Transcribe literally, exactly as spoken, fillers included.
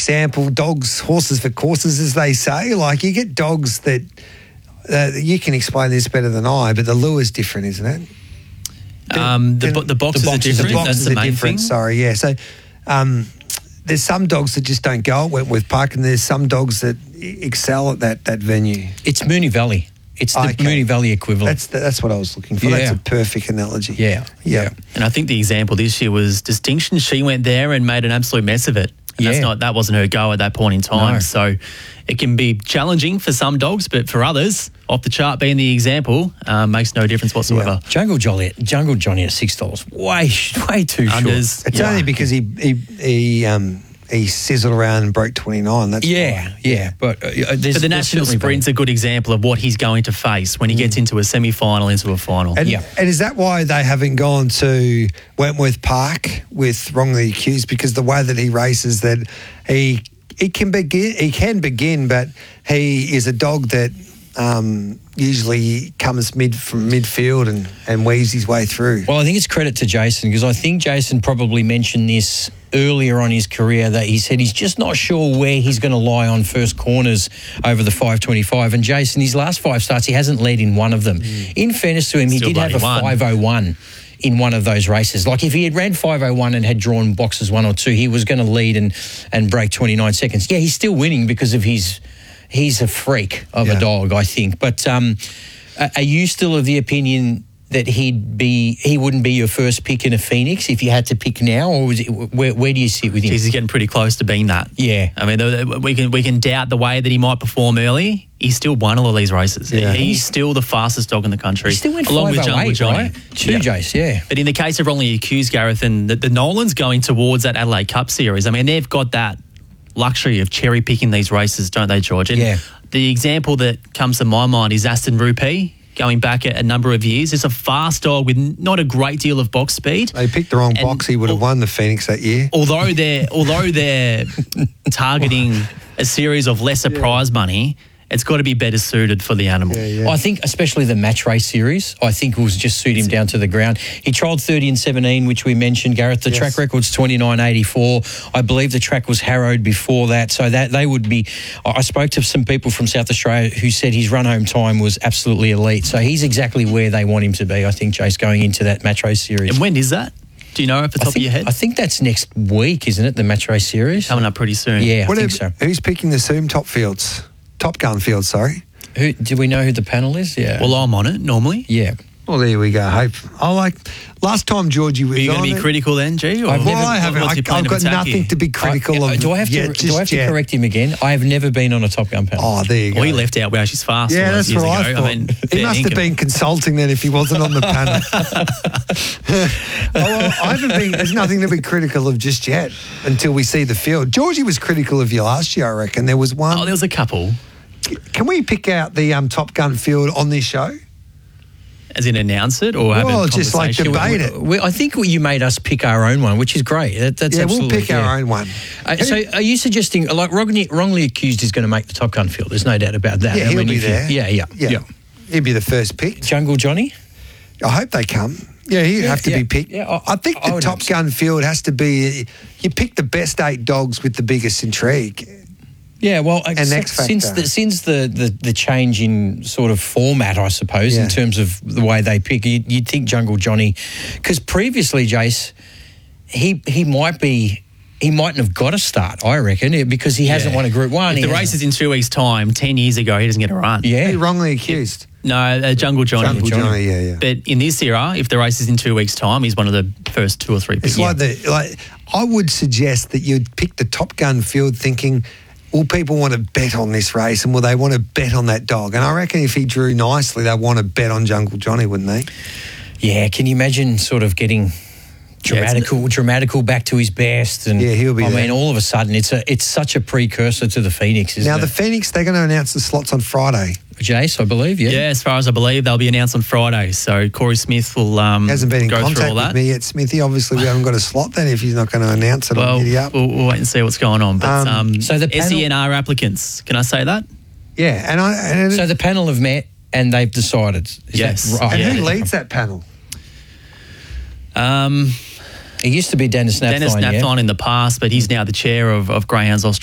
example, dogs, horses for courses, as they say. Like, you get dogs that uh, you can explain this better than I, but the lure's different, isn't it? Um, the, the boxes, the boxes are different. The boxes That's the are main different. thing. Sorry, yeah. So um, there's some dogs that just don't go at Wentworth Park, and there's some dogs that excel at that that venue. It's Moonee Valley. It's the Okay. Moonee Valley equivalent. That's the, that's what I was looking for. Yeah. That's a perfect analogy. Yeah, yeah. yeah. And I think the example this year was Distinction. She went there and made an absolute mess of it. And that's Yeah. not that wasn't her go at that point in time. No. So it can be challenging for some dogs, but for others, off the chart being the example, uh, makes no difference whatsoever. Jungle Johnny, Jungle Johnny at six dollars, way, way too short. Unders. It's Yeah. only because he he he um he sizzled around and broke twenty-nine. That's Yeah, why. yeah, but uh, there's, But the there's national certainly sprint's a good example of what he's going to face when he gets into a semi-final, into a final. And, Yeah. and is that why they haven't gone to Wentworth Park with Wrongly Accused? Because the way that he races, that he he can begin, he can begin, but he is a dog that um, usually comes mid from midfield and, and weaves his way through. Well, I think it's credit to Jason, because I think Jason probably mentioned this earlier on his career, that he said he's just not sure where he's going to lie on first corners over the five twenty-five. And Jason, his last five starts, he hasn't led in one of them. Mm. In fairness to him, Still he did have a bloody won. five oh one in one of those races. Like, if he had ran five oh one and had drawn boxes one or two, he was going to lead and, and break twenty-nine seconds. Yeah, he's still winning because of his... He's a freak of Yeah. a dog, I think. But um, are you still of the opinion that he'd be he wouldn't be your first pick in a Phoenix if you had to pick now, or was it, where, where do you sit with him? He's getting pretty close to being that. Yeah. I mean, the- the- we can we can doubt the way that he might perform early. He's still won all of these races. Yeah. He's still the fastest dog in the country. He still went along with five oh Jungle eight, Johnny. right? Two Yeah. Jace, yeah. But in the case of Wrongly Accused, Gareth, and the, the Nolan's going towards that Adelaide Cup series, I mean, they've got that luxury of cherry picking these races, don't they, George? And Yeah. the example that comes to my mind is Aston Rupee, going back a, a number of years. It's a fast dog with not a great deal of box speed. They picked the wrong And- box. He would have won the Phoenix that year. Although they're although they're targeting a series of lesser prize money, it's got to be better suited for the animal. Yeah, yeah. I think especially the match race series, I think will just suit him down to the ground. He trialled thirty and seventeen, which we mentioned, Gareth. The Yes. track record's twenty-nine eighty-four. I believe the track was harrowed before that, so that they would be... I spoke to some people from South Australia who said his run-home time was absolutely elite, so he's exactly where they want him to be, I think, Jace, going into that match race series. And when is that? Do you know off the top I think, of your head? I think that's next week, isn't it, the match race series? Coming up pretty soon. Yeah, I What think if- so. Who's picking the Zoom Top Fields? Top Gun Fields, sorry. Who, do we know who the panel is? Yeah. Well, I'm on it normally. yeah. Well, there we go. Hope. I like last time Georgie was Are you on going to be it- critical then, G? Or I've Well, never- I haven't. what's I, your plan I've of got attack nothing here? to be critical I, of. do I have to, yet, do I have just to yet. correct him again? I have never been on a Top Gun panel. Oh, there you go. Well, he left out where she's fast. Yeah, all those that's years what I ago. thought. mean, he fair must have income. been consulting then if he wasn't on the panel. oh, well, I haven't been. There's nothing to be critical of just yet until we see the field. Georgie was critical of you last year, I reckon. There was one. Oh, there was a couple. Can we pick out the um, Top Gun field on this show? As in announce it or have Well, a just like conversation? debate it. We, I think you made us pick our own one, which is great. That, that's Yeah, we'll absolutely pick our own one. Uh, so, are you suggesting, like, wrongly, wrongly accused is going to make the Top Gun field? There's no doubt about that. Yeah, I he'll mean, be if you- there. yeah, yeah, yeah, yeah. He'll be the first pick. Jungle Johnny. I hope they come. Yeah, he'd Yeah, have to yeah, be picked. yeah, I- I think I the would Top hope so. Gun field has to be. You pick the best eight dogs with the biggest intrigue. Yeah, well, uh, And s- X Factor. since the since the, the, the change in sort of format, I suppose, Yeah. in terms of the way they pick, you'd, you'd think Jungle Johnny, because previously, Jace, he he might be. He mightn't have got a start, I reckon, because he hasn't Yeah. won a Group One. If He the hasn't- race is in two weeks' time, ten years ago, he doesn't get a run. yeah, He wrongly accused. No, uh, Jungle Johnny. Jungle Johnny, yeah, yeah. But in this era, if the race is in two weeks' time, he's one of the first two or three picks. It's like the like. I would suggest that you'd pick the Top Gun field, thinking, will people want to bet on this race, and will they want to bet on that dog? And I reckon if he drew nicely, they'd want to bet on Jungle Johnny, wouldn't they? yeah. Can you imagine sort of getting dramatical, dramatical back to his best? And Yeah, he'll be I there. mean, all of a sudden, it's a it's such a precursor to the Phoenix, isn't Now it? the Phoenix, they're going to announce the slots on Friday. Jace, I believe, yeah. Yeah, as far as I believe, they'll be announced on Friday. So Corey Smith will um, He hasn't been in go through contact all with that. me yet, Smithy. Obviously, we haven't got a slot then if he's not going to announce it Well, on Giddy Up. we'll, we'll wait and see what's going on. But Um, um, so the S E N R panel- applicants, can I say that? Yeah, and I and, So the panel have met and they've decided. Is Yes. That right? and yeah. who leads that panel? Um, It used to be Dennis Napthine, Dennis yeah? Napthine in the past, but he's now the chair of, of Greyhounds Australia.